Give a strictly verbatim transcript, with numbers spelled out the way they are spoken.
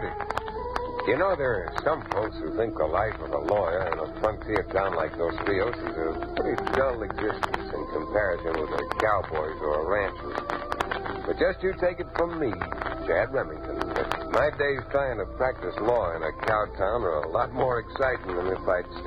howdy. You know, there are some folks who think the life of a lawyer in a frontier town like Dos Rios is a pretty dull existence in comparison with a cowboy's or a rancher's. But just you take it from me, Chad Remington, that my days trying to practice law in a cow town are a lot more exciting than if I'd